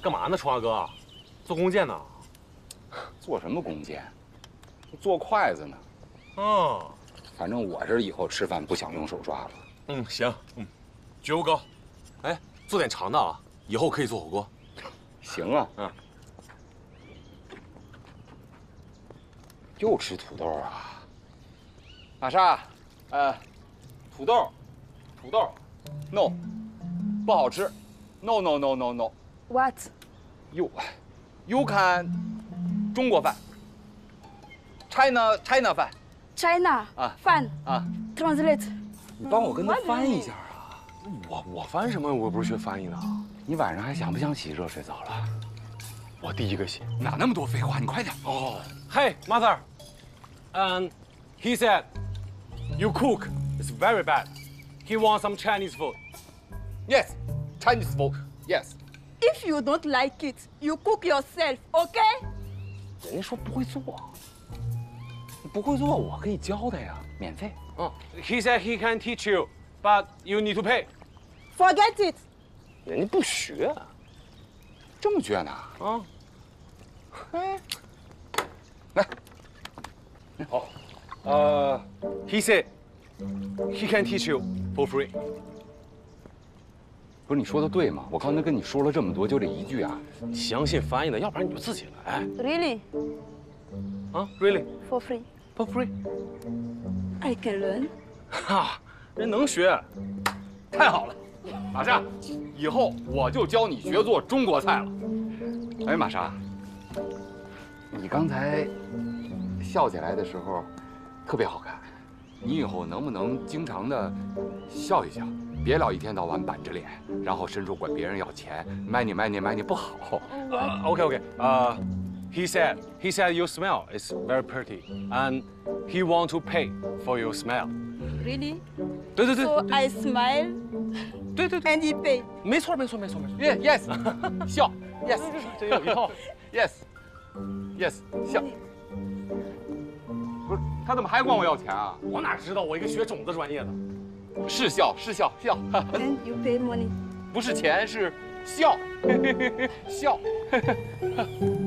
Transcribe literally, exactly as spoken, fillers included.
干嘛呢，春华哥？做弓箭呢？ 做什么弓箭？做筷子呢。 哦， 反正我这以后吃饭不想用手抓了。 嗯，行，嗯，觉悟高。哎，做点长的啊，以后可以做火锅。 行啊，嗯。又吃土豆啊？玛莎，呃，土豆，土豆 ，no， 不好吃 ，no no no no no。 What？ You you can 中国饭 ，China China 饭 ，China 啊饭啊 ，Translate。 你帮我跟他翻一下啊！ 我我翻什么？我又不是学翻译的。 你晚上还想不想洗热水澡了？ 我第一个洗。 哪那么多废话？你快点！ 哦，Hey mother， and he said you cook is very bad. He wants some Chinese food. Yes, Chinese food. Yes. If you don't like it, you cook yourself, okay? 人家说不会做，你不会做我可以教他呀，免费。 哦 ，He said he can teach you, but you need to pay. Forget it. 人家不学，这么倔呢？ 啊， 哎，来， 好，呃，He said he can teach you for free. 不是你说的对吗？我刚才跟你说了这么多，就这一句啊。 相信翻译的，要不然你就自己来。 Really? 啊 ，Really? For free? For free? I can learn. 哈，人能学， 太好了，玛莎，以后我就教你学做中国菜了。哎，玛莎，你刚才笑起来的时候特别好看，你以后能不能经常的笑一笑，别老一天到晚板着脸，然后伸手管别人要钱，卖你卖你卖你不好。 呃 ，OK OK， 呃、uh,，He said he said your smell is very pretty and he want to pay for your smell. Really? 对对对 So I smile 对对对， and he pay. 没错没错没错没错。 Yes yes， 笑 yes， 真有一套。 yes yes 笑。不是，他怎么还管我要钱啊？ 我哪知道，我一个学种子专业的。 是笑是笑笑， And you pay money. 不是钱是笑笑。